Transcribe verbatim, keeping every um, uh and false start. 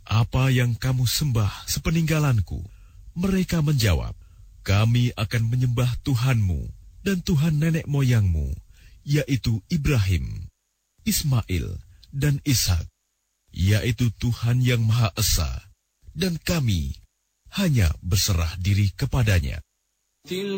apa yang kamu sembah sepeninggalanku? Mereka menjawab, kami akan menyembah Tuhanmu dan Tuhan nenek moyangmu, yaitu Ibrahim, Ismail, dan Ishak, yaitu Tuhan yang Maha Esa, dan kami hanya berserah diri kepadanya.